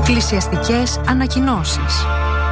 Εκκλησιαστικές ανακοινώσεις.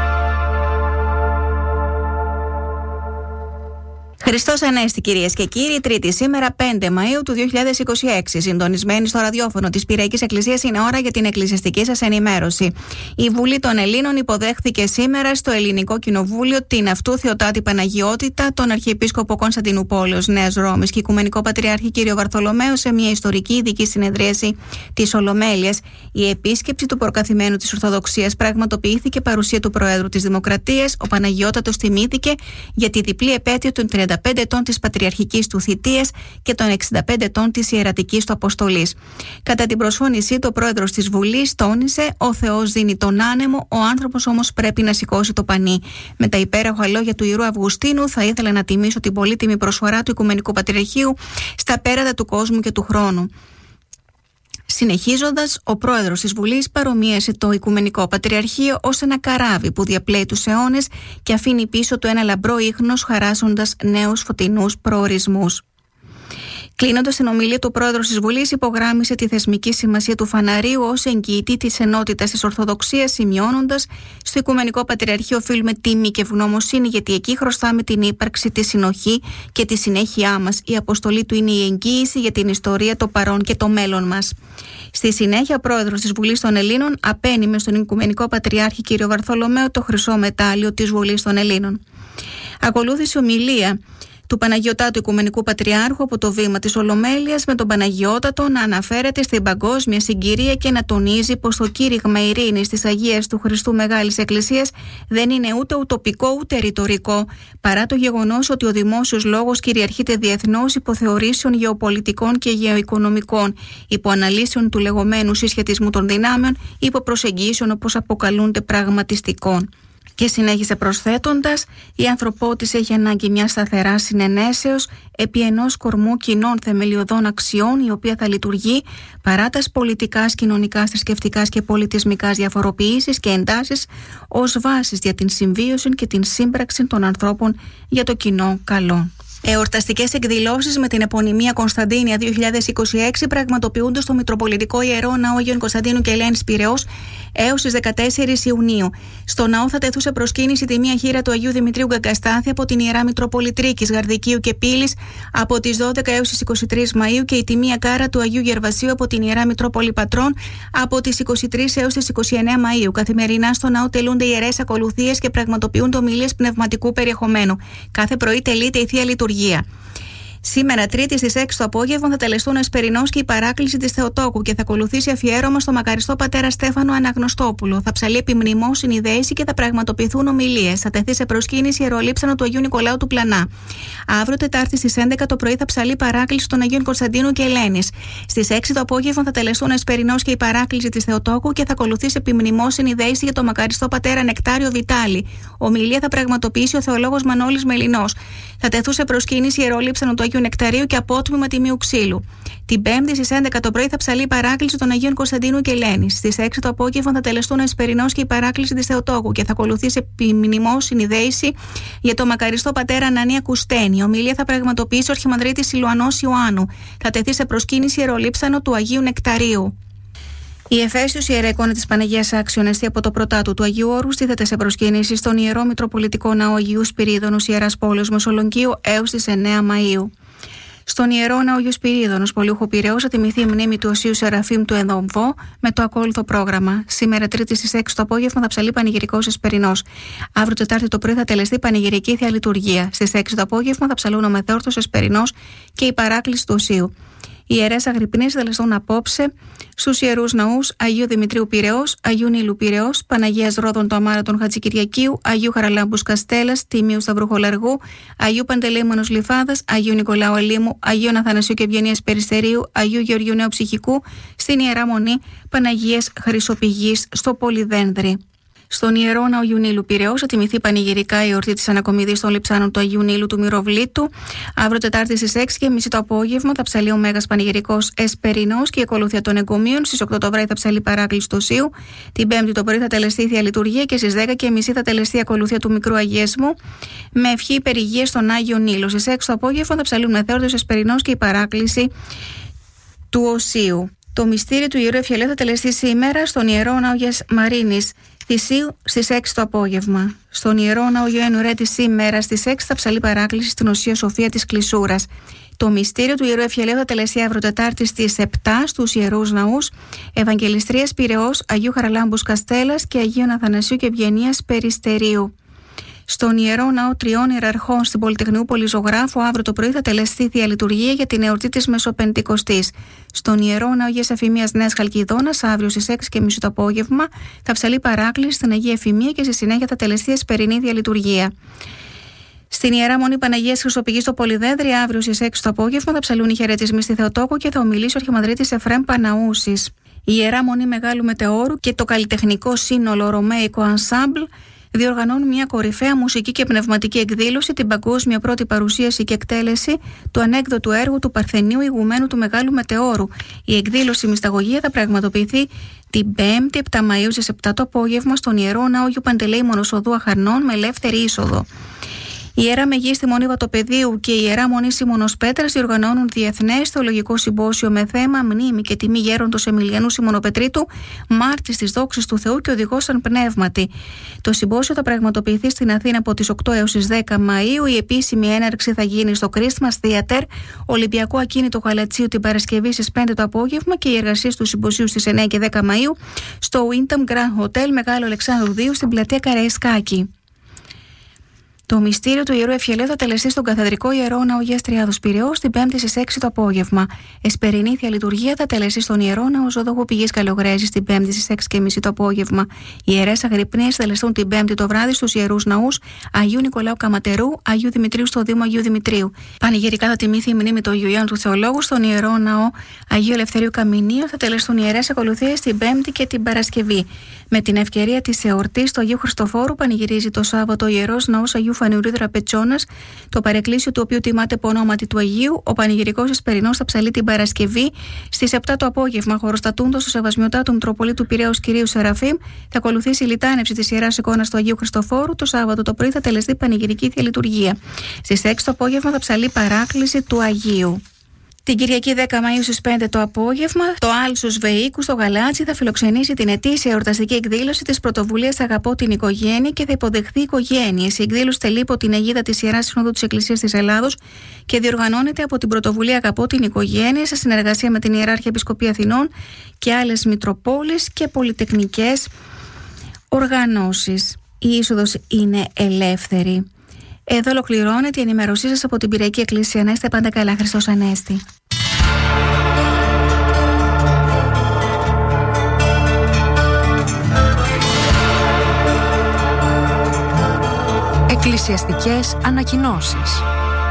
Χριστός Ανέστη, κυρίες και κύριοι, Τρίτη σήμερα 5 Μαΐου του 2026. Συντονισμένοι στο ραδιόφωνο της Πυραϊκής Εκκλησίας, είναι ώρα για την εκκλησιαστική σας ενημέρωση. Η Βουλή των Ελλήνων υποδέχθηκε σήμερα στο Ελληνικό Κοινοβούλιο την αυτού Θεοτάτη Παναγιώτητα, τον Αρχιεπίσκοπο Κωνσταντινούπολεως Νέας Ρώμης και Οικουμενικό Πατριάρχη κ. Βαρθολομαίο σε μια ιστορική ειδική συνεδρίαση της Ολομέλειας. Η επίσκεψη του προκαθημένου της Ορθοδοξίας πραγματοποιήθηκε παρουσία του Προέδρου της Δημοκρατίας. Ο Παναγιώτατος τιμήθηκε για τη διπλή επέτειο των 35 ετών της πατριαρχικής του θητείας και των 65 ετών της ιερατικής του αποστολής. Κατά την προσφώνησή του, ο πρόεδρος της Βουλής τόνισε: «Ο Θεός δίνει τον άνεμο, ο άνθρωπος όμως πρέπει να σηκώσει το πανί». Με τα υπέροχα λόγια του Ιερού Αυγουστίνου, θα ήθελα να τιμήσω την πολύτιμη προσφορά του Οικουμενικού Πατριαρχείου στα πέρατα του κόσμου και του χρόνου. Συνεχίζοντας, ο πρόεδρος της Βουλής παρομοίασε το Οικουμενικό Πατριαρχείο ως ένα καράβι που διαπλέει τους αιώνες και αφήνει πίσω του ένα λαμπρό ίχνος, χαράσσοντας νέους φωτεινούς προορισμούς. Κλείνοντας την ομιλία του, ο πρόεδρος της Βουλής υπογράμμισε τη θεσμική σημασία του φαναρίου ως εγγυητή της ενότητας της Ορθοδοξίας, σημειώνοντας: «Στο Οικουμενικό Πατριαρχείο οφείλουμε τιμή και ευγνωμοσύνη, γιατί εκεί χρωστάμε την ύπαρξη, τη συνοχή και τη συνέχειά μας. Η αποστολή του είναι η εγγύηση για την ιστορία, το παρόν και το μέλλον μας». Στη συνέχεια, ο πρόεδρος της Βουλής των Ελλήνων απένιμε στον Οικουμενικό Πατριάρχη κ. Βαρθολομαίο το χρυσό μετάλλιο της Βουλής των Ελλήνων. Ακολούθησε ομιλία του Παναγιωτάτου Οικουμενικού Πατριάρχου από το βήμα της Ολομέλειας, με τον Παναγιώτατο να αναφέρεται στην παγκόσμια συγκυρία και να τονίζει πως το κήρυγμα ειρήνης της Αγίας του Χριστού Μεγάλης Εκκλησίας δεν είναι ούτε ουτοπικό ούτε ρητορικό, παρά το γεγονός ότι ο δημόσιος λόγος κυριαρχείται διεθνώς υπό θεωρήσεων γεωπολιτικών και γεωοικονομικών, υπό αναλύσεων του λεγόμενου συσχετισμού των δυνάμεων, υπό προσεγγίσεων όπως αποκαλούνται πραγματιστικών. Και συνέχισε προσθέτοντας: «Η ανθρωπότης έχει ανάγκη μια σταθερά συνενέσεως επί ενός κορμού κοινών θεμελιωδών αξιών, η οποία θα λειτουργεί παρά τας πολιτικάς, κοινωνικάς, θρησκευτικάς και πολιτισμικάς διαφοροποιήσεις και εντάσεις, ως βάσεις για την συμβίωση και την σύμπραξη των ανθρώπων για το κοινό καλό». Εορταστικές εκδηλώσεις με την επωνυμία Κωνσταντίνια 2026 πραγματοποιούνται στο Μητροπολιτικό Ιερό Ναό Αγίων Κωνσταντίνου και Ελένης Πειραιώς έως τις 14 Ιουνίου. Στο ναό θα τεθούσε προσκύνηση τη μία χείρα του Αγίου Δημητρίου Γκαγκαστάθη από την Ιερά Μητροπολιτρίκης, Γαρδικίου και Πύλης από τις 12 έως τις 23 Μαΐου και η τιμία κάρα του Αγίου Γερβασίου από την Ιερά Μητρόπολη Πατρών από τις 23 έως τις 29 Μαΐου. Καθημερινά στο ναό τελούνται ιερές ακολουθίες και πραγματοποιούνται ομιλίες πνευματικού περιεχομένου. Κάθε πρωί τελείται η Θεία Λειτουργία. Σήμερα, Τρίτη, στις 6 το απόγευμα, θα τελεστούν ο Εσπερινός και η παράκληση της Θεοτόκου και θα ακολουθήσει αφιέρωμα στο μακαριστό πατέρα Στέφανο Αναγνωστόπουλο. Θα ψαλεί επιμνημόσυνη η δέηση και θα πραγματοποιηθούν ομιλίες. Θα τεθεί σε προσκύνηση ιερολείψανο του Αγίου Νικολάου του Πλανά. Αύριο, Τετάρτη, στις 11 το πρωί, θα ψαλεί παράκληση των Αγίων Κωνσταντίνου και Ελένης. Στις 6 το απόγευμα θα τελεστούν ο Εσπερινός και η παράκληση της Θεοτόκου και θα ακολουθήσει επιμνημόσυνη η δέηση για το μακαριστό πατέρα Νεκτάριο Βιτάλη. Ομιλία θα πραγματοποιήσει ο θεολόγος Μανώλης Μελινός. Θα τεθούν σε προσκύνηση ιερολείψανο του Αγίου Νεκταρίου και απότμημα Τιμίου Ξύλου. Την Πέμπτη στις 11 το πρωί θα ψαλεί η παράκληση των Αγίων Κωνσταντίνου και Ελένης. Στις 6 το απόγευμα θα τελεστούν ο Εσπερινός και η παράκληση της Θεοτόκου και θα ακολουθήσει επιμνημόσυνη δέηση για το μακαριστό πατέρα Ανανία Κουστένη. Η ομιλία θα πραγματοποιήσει ο Αρχιμανδρίτης Σιλουανός Ιωάννου. Θα τεθεί σε προσκύνηση ιερολείψανο του Αγίου Νεκταρίου. Η Εφέσιος Ιερά Εικόνα της Παναγίας Άξιον Εστί από το πρωτάτου του Αγίου Όρου στήθεται σε προσκύνηση στον Ιερό Μητροπολιτικό Ναό Αγίου Σπυρίδωνος Ιεράς Πόλεως Μεσολογγίου έως τις 9 Μαΐου. Στον Ιερό Ναό Αγίου Σπυρίδωνος Πολύουχου Πειραιώς θα τιμηθεί η μνήμη του Οσίου Σεραφείμ του Ενδομβό με το ακόλουθο πρόγραμμα. Σήμερα, Τρίτη, στις 6 το απόγευμα, θα ψαλεί πανηγυρικός Εσπερινός. Αύριο, Τετάρτη το πρωί, θα τελεστεί πανηγυρική Θεία Λειτουργία. Στις 6 το απόγευμα θα ψαλούν ο Μεθόρτος Εσπερινός και η παράκληση του Οσίου. Οι ιερές αγρυπνίες θα τελεστούν απόψε στους ιερούς ναούς Αγίου Δημητρίου Πειραιώς, Αγίου Νείλου Πειραιώς, Παναγίας Ρόδων του Αμάρατων Χατζικυριακίου, Αγίου Χαραλάμπου Καστέλλας, Τιμίου Σταυροχολαργού, Αγίου Παντελεήμονος Λιφάδας, Αγίου Νικολάου Ελίμου, Αγίου Αθανασίου και Ευγενίας Περιστερίου, Αγίου Γεωργίου Νέου Ψυχικού, στην Ιερά Μονή Παναγίας Χρυσοπηγής στο Πολυδένδρη. Στον Ιερό Ναό Αγίου Νείλου Πειραιώς θα τιμηθεί πανηγυρικά η εορτή της ανακομιδής των λειψάνων του Αγίου Νείλου του Μυροβλήτου. Αύριο, Τετάρτη, στις 6:30 το απόγευμα, θα ψαλεί ο Μέγας Πανηγυρικός Εσπερινός και η ακολουθία των εγκομείων. Στις 8 το βράδυ θα ψαλεί παράκληση του Οσίου. Την Πέμπτη το πρωί θα τελεστεί η Θεία Λειτουργία και στις 10:30 θα τελεστεί η ακολουθία του Μικρού Αγιέσμου με ευχή υπερηγία στον Άγιο Νείλο. Στις 6 το απόγευμα θα ψαλούν Μεθόρτος Εσπερινός και η παράκληση του Οσίου. Το μυστήριο του Ιερού Ευχελαίου θα τελεστεί σήμερα στον Ιερό Ναό Αγίας Μαρίνης Θησίου στις 6 το απόγευμα. Στον Ιερό Ναό Ιωάννου Ρέτη σήμερα στις 6 θα ψαλεί παράκληση στην Οσία Σοφία της Κλεισούρας. Το μυστήριο του Ιερού Ευχελαίου θα τελεστεί αύριο Τετάρτη στις 7 στους Ιερούς Ναούς Ευαγγελιστρίας Πειραιώς, Αγίου Χαραλάμπους Καστέλλας και Αγίων Αθανασίου και Ευγενίας Περιστερίου. Στον Ιερό Ναό Τριών Ιεραρχών στην Πολυτεχνιούπολη Ζωγράφου αύριο το πρωί θα τελεστεί Θεία Λειτουργία για την εορτή της Μεσοπεντηκοστής. Στον Ιερό Ναό Αγίας Εφημίας Νέας Χαλκιδόνας αύριο στις 6.30 το απόγευμα θα ψαλεί παράκληση στην Αγία Εφημία και στη συνέχεια θα τελεστεί Εσπερινή Θεία Λειτουργία. Στην Ιερά Μονή Παναγίας Χρυσοπηγής στο Πολυδέδρη αύριο στις 6 το απόγευμα θα ψαλούν οι χαιρετισμοί στη Θεοτόκο και θα ομιλήσει ο Αρχιμανδρίτης Εφραίμ Παναούσης. Η Ιερά Μονή Μεγάλου Μετεώρου και το καλλιτεχνικό σύνολο Ρωμαϊκό Ενσάμπλ διοργανώνουν μια κορυφαία μουσική και πνευματική εκδήλωση, την παγκόσμια πρώτη παρουσίαση και εκτέλεση του ανέκδοτου έργου του Παρθενίου Ηγουμένου του Μεγάλου Μετεώρου. Η εκδήλωση Μυσταγωγία θα πραγματοποιηθεί την 5η 7 Μαΐου στις 7 το απόγευμα στον Ιερό Ναό Αγίου Παντελεήμονος Οδού Αχαρνών με ελεύθερη είσοδο. Η Ιερά Μεγίστη Μονή Βατοπεδίου και η Ιερά Μονή Σιμωνος Πέτρας διοργανώνουν διεθνές θεολογικό συμπόσιο με θέμα Μνήμη και τιμή γέροντος Εμιλιανού Σιμωνοπετρίτου, μάρτης της δόξης του Θεού και οδηγός σαν πνεύματι. Το συμπόσιο θα πραγματοποιηθεί στην Αθήνα από τις 8 έως τις 10 Μαΐου. Η επίσημη έναρξη θα γίνει στο Christmas Theater, Ολυμπιακό Ακίνητο Γαλατσίου την Παρασκευή στις 5 το απόγευμα και οι εργασίες του συμποσίου στις 9 και 10 Μαΐου στο Wyndham Grand Hotel Μεγάλο Αλεξάνδρου 2 στην πλατεία Καραϊσκάκη. Το μυστήριο του Ιερού Ευχελαίου θα τελεστεί στον Καθεδρικό Ιερό Ναό Αγίας Τριάδος Πειραιώς την 5η στις 6 το απόγευμα. Εσπερινή Θεία Λειτουργία θα τελεστεί στον Ιερό Ναό Ζωδόγου Πηγής Καλιογρέζης την 5η στις 6.30 το απόγευμα. Οι ιερές αγρυπνίες θα τελεστούν την 5η το βράδυ στους Ιερούς Ναούς Αγίου Νικολάου Καματερού, Αγίου Δημητρίου στο Δήμο Αγίου Δημητρίου. Πανηγυρικά θα τιμήθει η μνήμη του Αγίου Ιωάννου του Θεολόγου στον Ιερό Ναό Αγίου Ελευθερίου Καμινίου. Θα τελεστούν ιερές ακολουθίες την 5η και την Παρασκευή. Με την ευκαιρία της εορτής του Αγίου Χριστοφόρου πανηγυρίζει το Σάββατο ο Ιερός Ναός Αγίου Φανιουρίου Δραπετσόνας, το παρεκκλήσιο του οποίου τιμάται από ονόματι του Αγίου. Ο πανηγυρικός Εσπερινός θα ψαλεί την Παρασκευή στις 7 το απόγευμα, χωροστατούντος στο Σεβασμιωτάτου Μητροπολίτου Πειραιώς Κυρίου Σεραφείμ. Θα ακολουθήσει η λιτάνευση της Ιεράς Εικόνας του Αγίου Χριστοφόρου. Το Σάββατο το πρωί θα τελεστεί πανηγυρική Θεία Λειτουργία. Στις 6 το απόγευμα θα ψαλεί παράκληση του Αγίου. Την Κυριακή 10 Μαΐου στις 5 το απόγευμα, το Άλσος Βεϊκού στο Γαλάτσι θα φιλοξενήσει την ετήσια εορταστική εκδήλωση της πρωτοβουλίας Αγαπώ την Οικογένεια και θα υποδεχθεί οικογένειες. Η εκδήλωση τελεί υπό την αιγίδα της Ιεράς Συνόδου της Εκκλησίας της Ελλάδος και διοργανώνεται από την πρωτοβουλία Αγαπώ την Οικογένεια σε συνεργασία με την Ιεράρχη Επισκοπή Αθηνών και άλλες Μητροπόλεις και πολυτεχνικές οργανώσεις. Η είσοδος είναι ελεύθερη. Εδώ ολοκληρώνεται η ενημέρωσή σας από την Πειραϊκή Εκκλησία. Να είστε πάντα καλά. Χριστός Ανέστη. Εκκλησιαστικές ανακοινώσεις.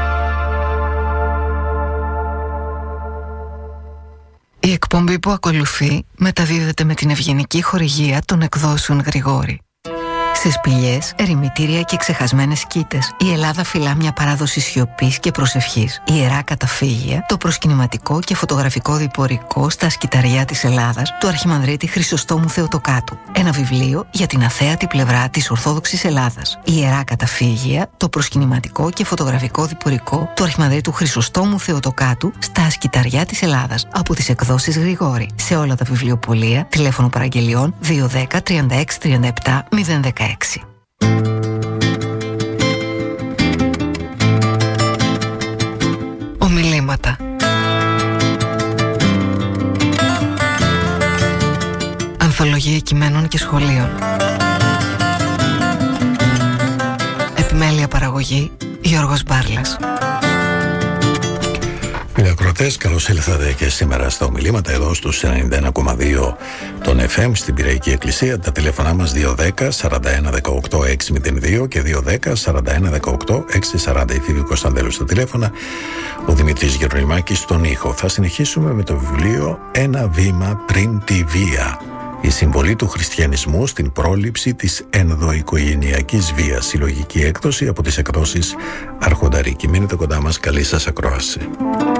Η εκπομπή που ακολουθεί μεταδίδεται με την ευγενική χορηγία των εκδόσεων Γρηγόρη. Σε σπηλιές, ερημητήρια και ξεχασμένες σκήτες, η Ελλάδα φυλά μια παράδοση σιωπής και προσευχής. Ιερά καταφύγια, το προσκυνηματικό και φωτογραφικό διπορικό στα σκυταριά της Ελλάδας του Αρχιμανδρίτη Χρυσοστόμου Θεοτοκάτου. Ένα βιβλίο για την αθέατη πλευρά της Ορθόδοξης Ελλάδας. Ιερά καταφύγια, το προσκυνηματικό και φωτογραφικό διπορικό του Αρχιμανδρίτου Χρυσοστόμου Θεοτοκάτου στα σκυταριά της Ελλάδας από τις εκδόσεις Γρηγόρη. Σε όλα τα βιβλιοπωλεία, τηλέφωνο παραγγελιών 210 36 37 016. Ομιλήματα. Ανθολογία κειμένων και σχολείων. Επιμέλεια παραγωγή Γιώργος Μπάρλας. Φίλοι ακροατές, καλώς ήλθατε και σήμερα στα ομιλήματα εδώ στους 91,2 των FM στην Πειραϊκή Εκκλησία. Τα τηλέφωνά μας 210 41 18 602 και 210 41 18 640. Η Φίβη Κωνσταντέλου στα τηλέφωνα, ο Δημήτρης Γερονιμάκης στον ήχο. Θα συνεχίσουμε με το βιβλίο «Ένα βήμα πριν τη βία». Η συμβολή του χριστιανισμού στην πρόληψη της ενδοοικογενειακής βίας. Συλλογική έκδοση από τις εκδόσεις Αρχονταρίκη. Μείνετε κοντά μας, καλή σας ακρόαση.